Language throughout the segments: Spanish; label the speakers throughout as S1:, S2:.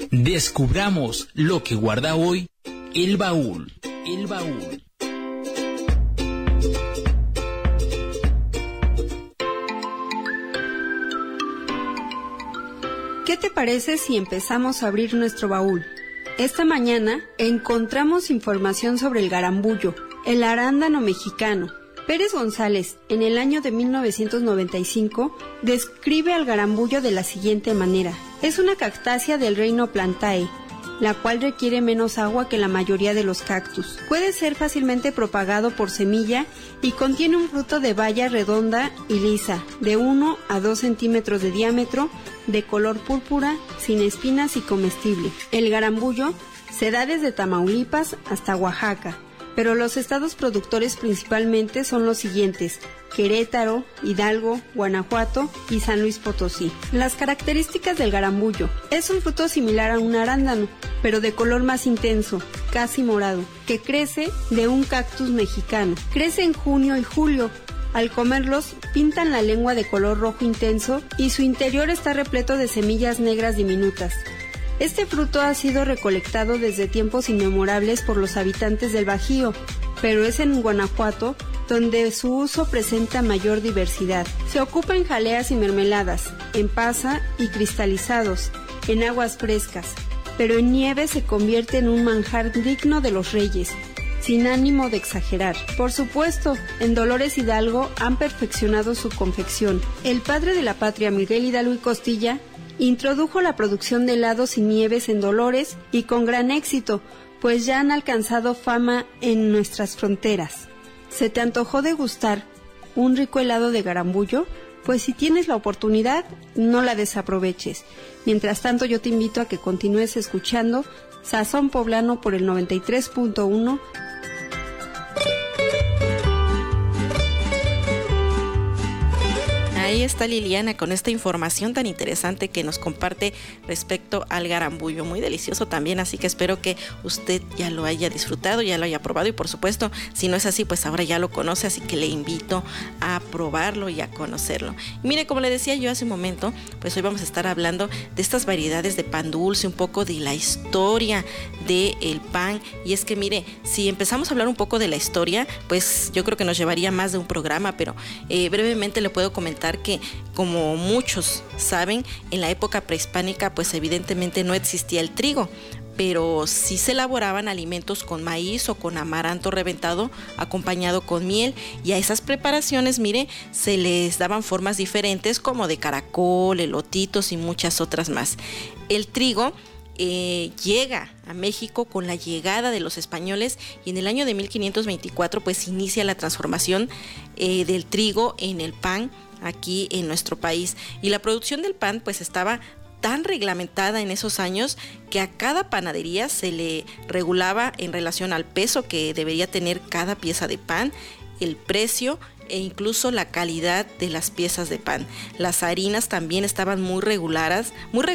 S1: Descubramos lo que guarda hoy el baúl. El baúl.
S2: ¿Qué te parece si empezamos a abrir nuestro baúl? Esta mañana encontramos información sobre el garambullo, el arándano mexicano. Pérez González, en el año de 1995, describe al garambullo de la siguiente manera. Es una cactácea del reino Plantae, la cual requiere menos agua que la mayoría de los cactus. Puede ser fácilmente propagado por semilla y contiene un fruto de baya redonda y lisa, de 1 a 2 centímetros de diámetro, de color púrpura, sin espinas y comestible. El garambullo se da desde Tamaulipas hasta Oaxaca, pero los estados productores principalmente son los siguientes: Querétaro, Hidalgo, Guanajuato y San Luis Potosí. Las características del garambullo: es un fruto similar a un arándano, pero de color más intenso, casi morado, que crece de un cactus mexicano. Crece en junio y julio. Al comerlos, pintan la lengua de color rojo intenso y su interior está repleto de semillas negras diminutas. Este fruto ha sido recolectado desde tiempos inmemorables por los habitantes del Bajío, pero es en Guanajuato donde su uso presenta mayor diversidad. Se ocupa en jaleas y mermeladas, en pasa y cristalizados, en aguas frescas, pero en nieve se convierte en un manjar digno de los reyes, sin ánimo de exagerar. Por supuesto, en Dolores Hidalgo han perfeccionado su confección. El padre de la patria, Miguel Hidalgo y Costilla, introdujo la producción de helados y nieves en Dolores y con gran éxito, pues ya han alcanzado fama en nuestras fronteras. ¿Se te antojó degustar un rico helado de garambullo? Pues si tienes la oportunidad, no la desaproveches. Mientras tanto, yo te invito a que continúes escuchando Sazón Poblano por el 93.1.
S3: Ahí está Liliana con esta información tan interesante que nos comparte respecto al garambullo, muy delicioso también, así que espero que usted ya lo haya disfrutado, ya lo haya probado y por supuesto, si no es así, pues ahora ya lo conoce, así que le invito a probarlo y a conocerlo. Y mire, como le decía yo hace un momento, pues hoy vamos a estar hablando de estas variedades de pan dulce, un poco de la historia del pan, y es que mire, si empezamos a hablar un poco de la historia, pues yo creo que nos llevaría más de un programa, pero brevemente le puedo comentar que, como muchos saben, en la época prehispánica pues evidentemente no existía el trigo, pero sí se elaboraban alimentos con maíz o con amaranto reventado acompañado con miel, y a esas preparaciones, mire, se les daban formas diferentes como de caracol, elotitos y muchas otras más. El trigo llega a México con la llegada de los españoles, y en el año de 1524 pues inicia la transformación del trigo en el pan aquí en nuestro país, y la producción del pan pues estaba tan reglamentada en esos años que a cada panadería se le regulaba en relación al peso que debería tener cada pieza de pan, el precio e incluso la calidad de las piezas de pan. Las harinas también estaban muy reguladas,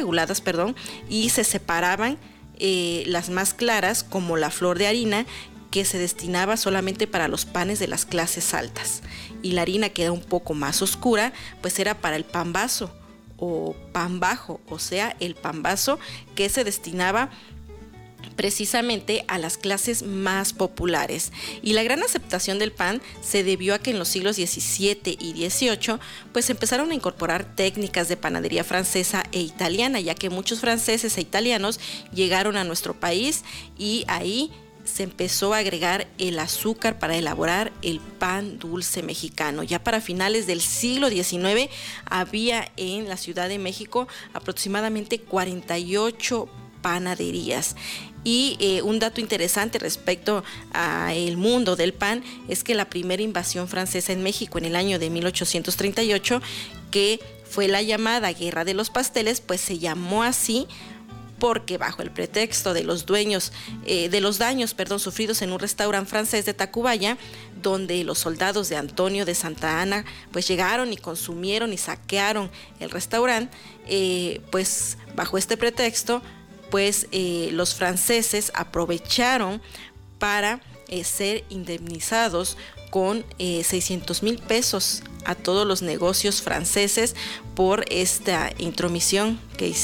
S3: y se separaban las más claras, como la flor de harina, que se destinaba solamente para los panes de las clases altas, y la harina que era un poco más oscura, pues era para el pan vaso o pan bajo, o sea, el pan vaso que se destinaba precisamente a las clases más populares. Y la gran aceptación del pan se debió a que en los siglos XVII y XVIII pues empezaron a incorporar técnicas de panadería francesa e italiana, ya que muchos franceses e italianos llegaron a nuestro país, y ahí se empezó a agregar el azúcar para elaborar el pan dulce mexicano. Ya para finales del siglo XIX había en la Ciudad de México aproximadamente 48 panaderías. Y un dato interesante respecto al mundo del pan es que la primera invasión francesa en México en el año de 1838, que fue la llamada Guerra de los Pasteles, pues se llamó así porque bajo el pretexto de los daños sufridos en un restaurante francés de Tacubaya, donde los soldados de Antonio de Santa Anna pues llegaron y consumieron y saquearon el restaurante, pues bajo este pretexto pues los franceses aprovecharon para ser indemnizados con 600,000 pesos a todos los negocios franceses por esta intromisión que hicieron